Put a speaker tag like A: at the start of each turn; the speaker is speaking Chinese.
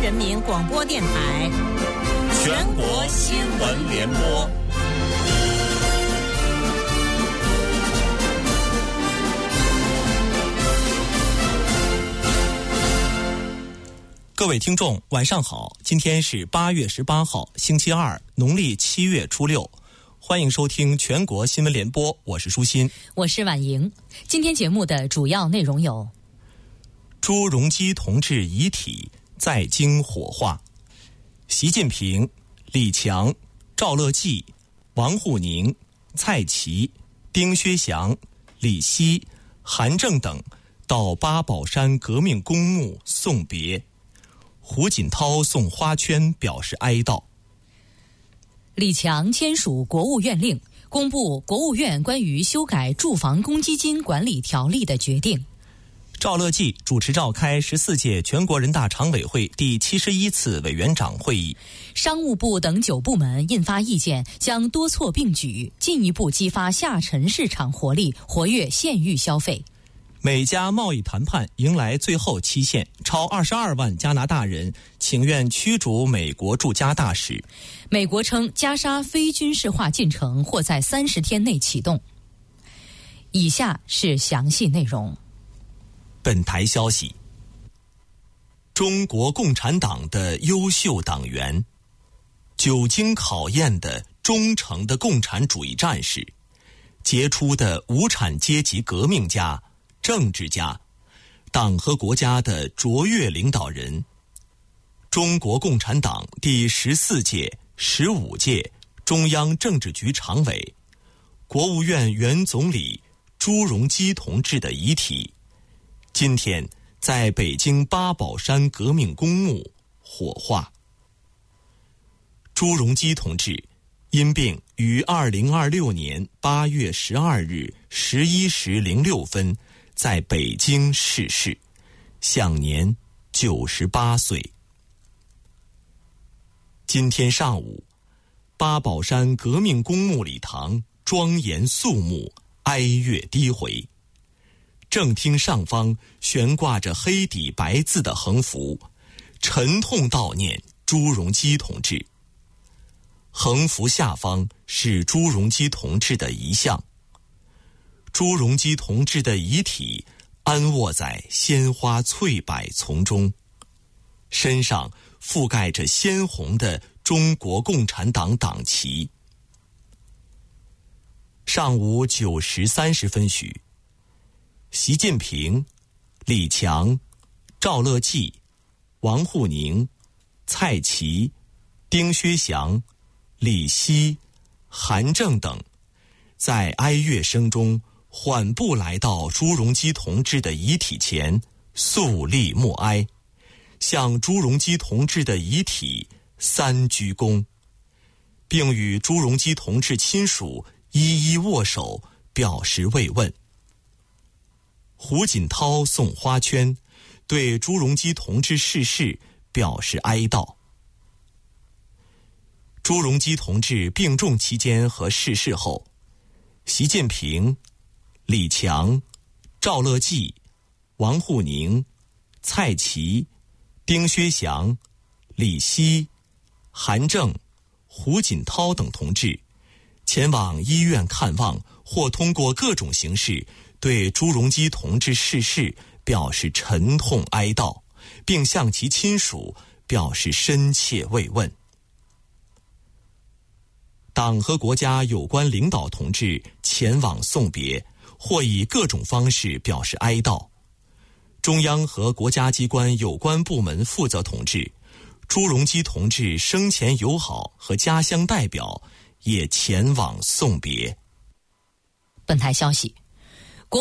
A: 人民广播电台
B: 全国新闻联播。
C: 各位听众晚上好，今天是8月18号星期二，农历7月初6，欢迎收听全国新闻联播，我是舒心，
D: 我是婉莹。今天节目的主要内容有：
C: 朱镕基同志遗体在京火化，习近平、李强、赵乐际、王沪宁、蔡奇、丁薛祥、李希、韩正等到八宝山革命公墓送别，胡锦涛送花圈表示哀悼。
D: 李强签署国务院令，公布国务院关于修改住房公积金管理条例的决定。
C: 赵乐际主持召开14届全国人大常委会第71次委员长会议。
D: 商务部等9部门印发意见，将多措并举，进一步激发下沉市场活力，活跃县域消费。
C: 美加贸易谈判迎来最后期限，超22万加拿大人请愿驱逐美国驻加大使。
D: 美国称加沙非军事化进程或在30天内启动。以下是详细内容。
C: 本台消息：中国共产党的优秀党员，久经考验的忠诚的共产主义战士，杰出的无产阶级革命家、政治家，党和国家的卓越领导人，中国共产党第14届、15届中央政治局常委、国务院原总理朱镕基同志的遗体，今天在北京八宝山革命公墓火化。朱镕基同志因病于2026年8月12日11时06分在北京逝世，享年98岁。今天上午，八宝山革命公墓礼堂庄严肃穆，哀乐低回。正厅上方悬挂着黑底白字的横幅，沉痛悼念朱镕基同志。横幅下方是朱镕基同志的遗像。朱镕基同志的遗体安卧在鲜花翠柏丛中，身上覆盖着鲜红的中国共产党党旗。上午9时30分许，习近平、李强、赵乐际、王沪宁、蔡奇、丁薛祥、李希、韩正等在哀乐声中缓步来到朱镕基同志的遗体前，肃立默哀，向朱镕基同志的遗体3鞠躬，并与朱镕基同志亲属一一握手，表示慰问。胡锦涛送花圈，对朱镕基同志逝世表示哀悼。朱镕基同志病重期间和逝世后，习近平、李强、赵乐际、王沪宁、蔡奇、丁薛祥、李希、韩正、胡锦涛等同志前往医院看望，或通过各种形式对朱镕基同志逝世表示沉痛哀悼，并向其亲属表示深切慰问。党和国家有关领导同志前往送别，或以各种方式表示哀悼。中央和国家机关有关部门负责同志、朱镕基同志生前友好和家乡代表也前往送别。
D: 本台消息：